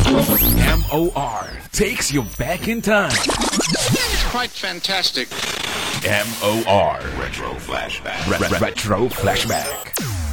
MOR takes you back in time. It's quite fantastic. MOR Retro Flashback. Retro Flashback.